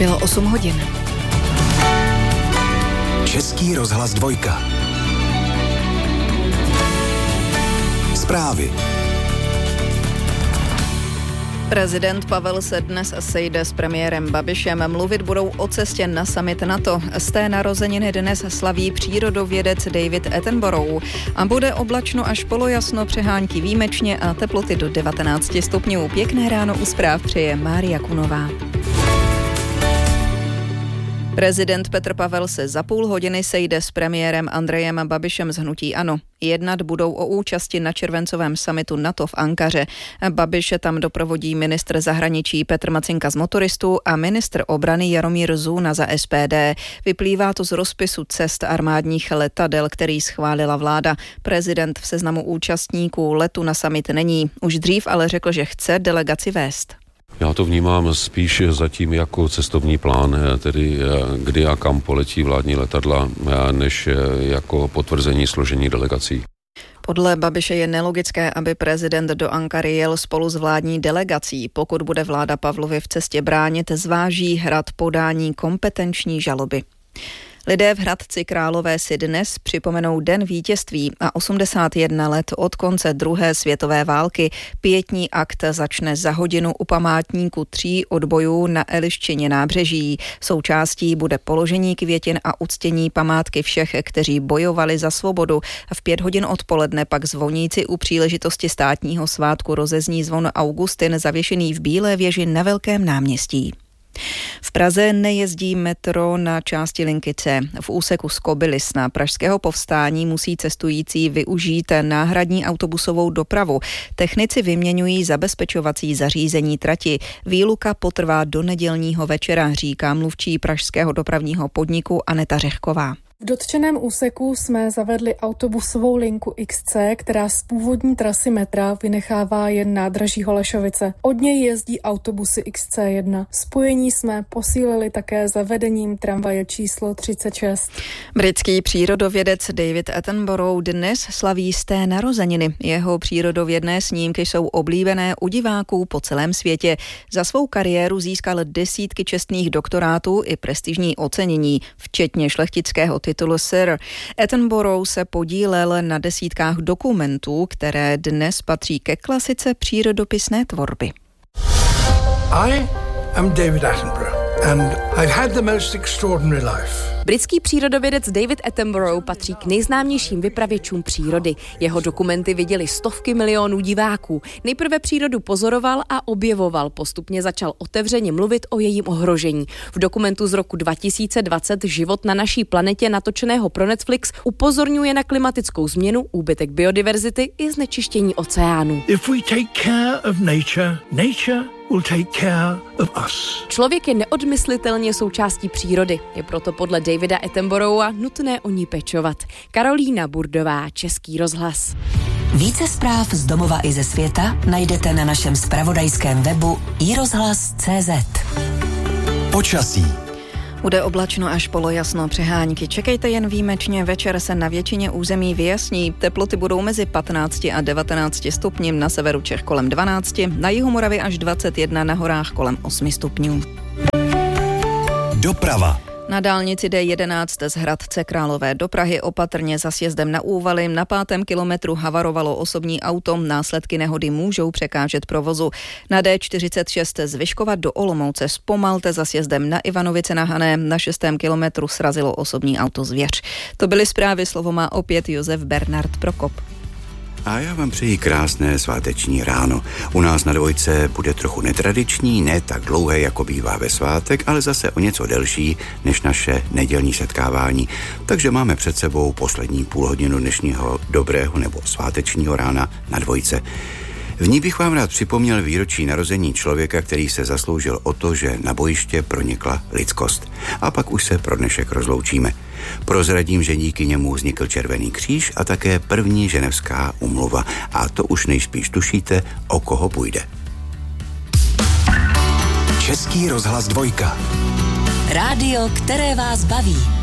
Bylo 8 hodin. Český rozhlas 2. Zprávy. Prezident Pavel se dnes sejde s premiérem Babišem. Mluvit budou o cestě na summit NATO. Z té narozeniny dnes slaví přírodovědec David Attenborough. A bude oblačno až polojasno, přehánky výjimečně a teploty do 19 stupňů. Pěkné ráno u zpráv přeje Mária Kunová. Prezident Petr Pavel se za půl hodiny sejde s premiérem Andrejem Babišem z hnutí ANO. Jednat budou o účasti na červencovém summitu NATO v Ankaře. Babiše tam doprovodí ministr zahraničí Petr Macinka z Motoristů a ministr obrany Jaromír Zůna za SPD. Vyplývá to z rozpisu cest armádních letadel, který schválila vláda. Prezident v seznamu účastníků letu na summit není. Už dřív ale řekl, že chce delegaci vést. Já to vnímám spíš zatím jako cestovní plán, tedy kdy a kam poletí vládní letadla, než jako potvrzení složení delegací. Podle Babiše je nelogické, aby prezident do Ankary jel spolu s vládní delegací. Pokud bude vláda Pavlově v cestě bránit, zváží Hrad podání kompetenční žaloby. Lidé v Hradci Králové si dnes připomenou Den vítězství a 81 let od konce druhé světové války. Pietní akt začne za hodinu u památníku 3 odbojů na Eliščině nábřeží. Součástí bude položení květin a uctění památky všech, kteří bojovali za svobodu. V 5 hodin odpoledne pak zvoníci u příležitosti státního svátku rozezní zvon Augustin zavěšený v Bílé věži na Velkém náměstí. V Praze nejezdí metro na části linky C. V úseku z Kobylis na Pražského povstání musí cestující využít náhradní autobusovou dopravu. Technici vyměňují zabezpečovací zařízení trati. Výluka potrvá do nedělního večera, říká mluvčí pražského dopravního podniku Aneta Řehková. V dotčeném úseku jsme zavedli autobusovou linku XC, která z původní trasy metra vynechává jen nádraží Holešovice. Od něj jezdí autobusy XC1. Spojení jsme posílili také zavedením tramvaje číslo 36. Britský přírodovědec David Attenborough dnes slaví z té narozeniny. Jeho přírodovědné snímky jsou oblíbené u diváků po celém světě. Za svou kariéru získal desítky čestných doktorátů i prestižní ocenění, včetně šlechtického titulu Sir. Attenborough se podílel na desítkách dokumentů, které dnes patří ke klasice přírodopisné tvorby. I am David Attenborough and I've had the most extraordinary life. Britský přírodovědec David Attenborough patří k nejznámějším vypravěčům přírody. Jeho dokumenty viděli stovky milionů diváků. Nejprve přírodu pozoroval a objevoval, postupně začal otevřeně mluvit o jejím ohrožení. V dokumentu z roku 2020 Život na naší planetě, natočeného pro Netflix, upozorňuje na klimatickou změnu, úbytek biodiverzity i znečištění oceánů. If we take care of nature, nature will take care of us. Člověk je neodmyslitelně součástí přírody. Je proto podle Davida Attenborougha nutné o ní pečovat. Karolína Burdová, Český rozhlas. Více zpráv z domova i ze světa najdete na našem zpravodajském webu iRozhlas.cz. Počasí. Bude oblačno až polojasno, přehánky. Čekejte jen výjimečně, večer se na většině území vyjasní. Teploty budou mezi 15 a 19 stupni, na severu Čech kolem 12, na jihu Moravy až 21, na horách kolem 8 stupňů. Doprava. Na dálnici D11 z Hradce Králové do Prahy opatrně za sjezdem na Úvaly. Na 5. kilometru havarovalo osobní auto, následky nehody můžou překážet provozu. Na D46 z Vyškova do Olomouce zpomalte za sjezdem na Ivanovice na Hané. Na 6. kilometru srazilo osobní auto Zvěř. To byly zprávy, slovo má opět Josef Bernard Prokop. A já vám přeji krásné sváteční ráno. U nás na Dvojce bude trochu netradiční, ne tak dlouhé, jako bývá ve svátek, ale zase o něco delší než naše nedělní setkávání. Takže máme před sebou poslední půlhodinu dnešního dobrého nebo svátečního rána na Dvojce. V ní bych vám rád připomněl výročí narození člověka, který se zasloužil o to, že na bojiště pronikla lidskost. A pak už se pro dnešek rozloučíme. Prozradím, že díky němu vznikl Červený kříž a také první ženevská úmluva. A to už nejspíš tušíte, o koho půjde. Český rozhlas 2. Rádio, které vás baví.